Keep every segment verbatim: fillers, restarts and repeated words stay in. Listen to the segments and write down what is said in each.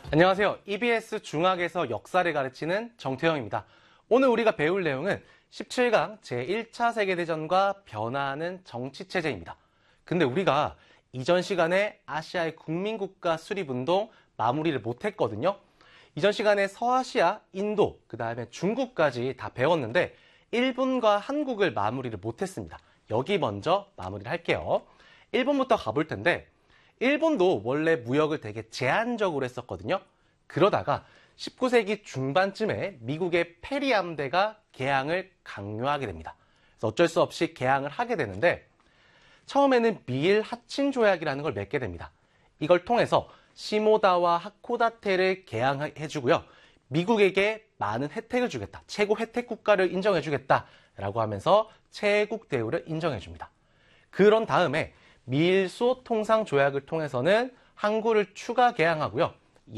안녕하세요. 이비에스 중학에서 역사를 가르치는 정태영입니다. 오늘 우리가 배울 내용은 십칠 강 제일 차 세계대전과 변화하는 정치체제입니다. 근데 우리가 이전 시간에 아시아의 국민국가 수립운동 마무리를 못했거든요. 이전 시간에 서아시아, 인도, 그 다음에 중국까지 다 배웠는데 일본과 한국을 마무리를 못했습니다. 여기 먼저 마무리를 할게요. 일본부터 가볼 텐데 일본도 원래 무역을 되게 제한적으로 했었거든요. 그러다가 십구 세기 중반쯤에 미국의 페리 함대가 개항을 강요하게 됩니다. 그래서 어쩔 수 없이 개항을 하게 되는데 처음에는 미일 하친 조약이라는 걸 맺게 됩니다. 이걸 통해서 시모다와 하코다테를 개항해주고요. 미국에게 많은 혜택을 주겠다. 최고 혜택 국가를 인정해주겠다라고 하면서 최애국 대우를 인정해줍니다. 그런 다음에 미일소 통상조약을 통해서는 항구를 추가 개항하고요.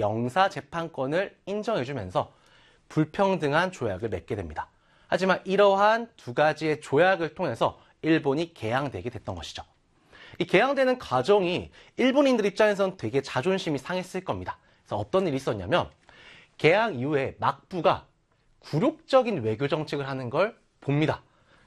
영사재판권을 인정해주면서 불평등한 조약을 맺게 됩니다. 하지만 이러한 두 가지의 조약을 통해서 일본이 개항되게 됐던 것이죠. 이 개항되는 과정이 일본인들 입장에서는 되게 자존심이 상했을 겁니다. 그래서 어떤 일이 있었냐면 개항 이후에 막부가 굴욕적인 외교 정책을 하는 걸 봅니다.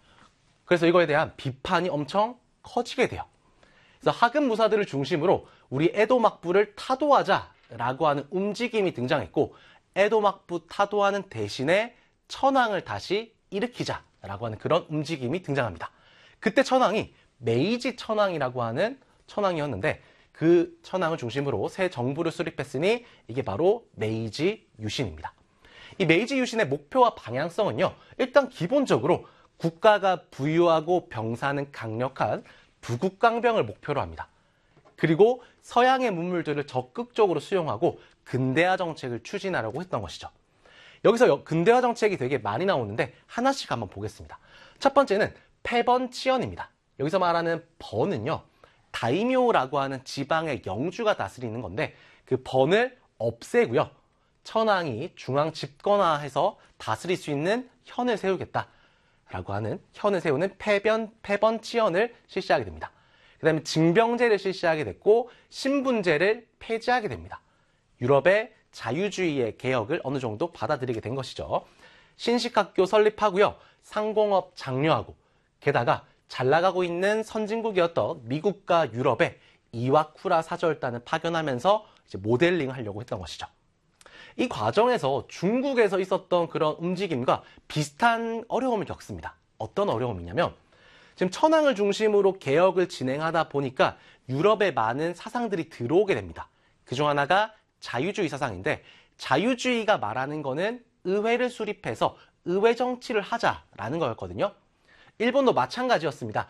그래서 이거에 대한 비판이 엄청 커지게 돼요. 그래서 하급 무사들을 중심으로 우리 에도 막부를 타도하자라고 하는 움직임이 등장했고 에도 막부 타도하는 대신에 천황을 다시 일으키자라고 하는 그런 움직임이 등장합니다. 그때 천황이 메이지 천황이라고 하는 천황이었는데 그 천황을 중심으로 새 정부를 수립했으니 이게 바로 메이지 유신입니다. 이 메이지 유신의 목표와 방향성은요. 일단 기본적으로 국가가 부유하고 병사는 강력한 부국강병을 목표로 합니다. 그리고 서양의 문물들을 적극적으로 수용하고 근대화 정책을 추진하려고 했던 것이죠. 여기서 근대화 정책이 되게 많이 나오는데 하나씩 한번 보겠습니다. 첫 번째는 패번치언입니다. 여기서 말하는 번은요. 다이묘라고 하는 지방의 영주가 다스리는 건데 그 번을 없애고요. 천황이 중앙 집권화해서 다스릴 수 있는 현을 세우겠다. 라고 하는 현을 세우는 패변, 패번치언을 실시하게 됩니다. 그 다음에 징병제를 실시하게 됐고 신분제를 폐지하게 됩니다. 유럽의 자유주의의 개혁을 어느 정도 받아들이게 된 것이죠. 신식학교 설립하고요. 상공업 장려하고 게다가 잘 나가고 있는 선진국이었던 미국과 유럽에 이와쿠라 사절단을 파견하면서 이제 모델링 하려고 했던 것이죠. 이 과정에서 중국에서 있었던 그런 움직임과 비슷한 어려움을 겪습니다. 어떤 어려움이냐면 지금 천황을 중심으로 개혁을 진행하다 보니까 유럽에 많은 사상들이 들어오게 됩니다. 그중 하나가 자유주의 사상인데 자유주의가 말하는 거는 의회를 수립해서 의회 정치를 하자라는 거였거든요. 일본도 마찬가지였습니다.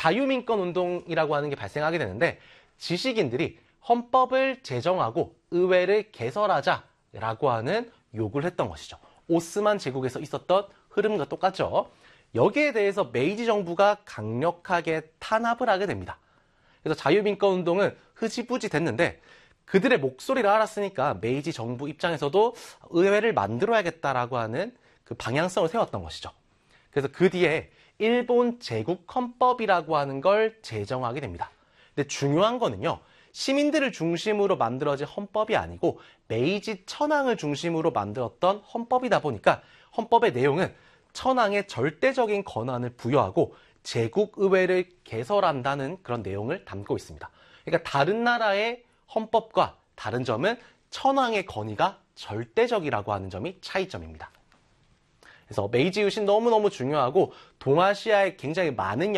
자유민권운동이라고 하는 게 발생하게 되는데 지식인들이 헌법을 제정하고 의회를 개설하자 라고 하는 요구를 했던 것이죠. 오스만 제국에서 있었던 흐름과 똑같죠. 여기에 대해서 메이지 정부가 강력하게 탄압을 하게 됩니다. 그래서 자유민권운동은 흐지부지 됐는데 그들의 목소리를 알았으니까 메이지 정부 입장에서도 의회를 만들어야겠다라고 하는 그 방향성을 세웠던 것이죠. 그래서 그 뒤에 일본 제국 헌법이라고 하는 걸 제정하게 됩니다. 근데 중요한 거는요. 시민들을 중심으로 만들어진 헌법이 아니고 메이지 천황을 중심으로 만들었던 헌법이다 보니까 헌법의 내용은 천황의 절대적인 권한을 부여하고 제국의회를 개설한다는 그런 내용을 담고 있습니다. 그러니까 다른 나라의 헌법과 다른 점은 천황의 권위가 절대적이라고 하는 점이 차이점입니다. 그래서 메이지 유신 너무너무 중요하고 동아시아에 굉장히 많은